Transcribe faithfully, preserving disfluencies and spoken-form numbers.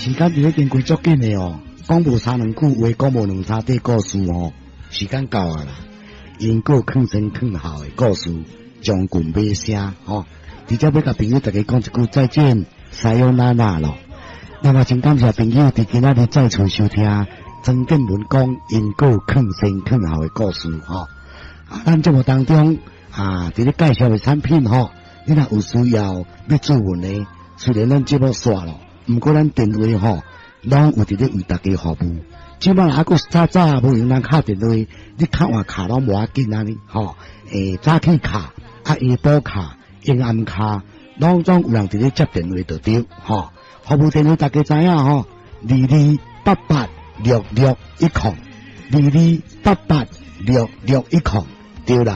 时间就已经过足紧的哦，讲无三两句话，讲无两三块故事哦，时间到啊啦。因果坑生坑好的故事，将军尾声吼。直接要甲朋友大家讲一句再见，撒由那拉咯。那么真感谢朋友伫今仔日再次收听曾建文讲因果坑生坑好的故事吼。啊，咱节目当中啊，伫咧介绍的产品吼，你若有需要要做文的，虽然咱节目煞咯。毋过咱电话吼，拢有伫咧为大家服务。即摆还佫早早无用咱敲电话，你敲换卡拢无要紧啊！你吼，诶，早起卡、啊下晡卡、阴暗卡，拢总有人伫咧接电话就对，吼。服务电话大家知影吼，二二八八六六一空，二二八八六六一空，对啦。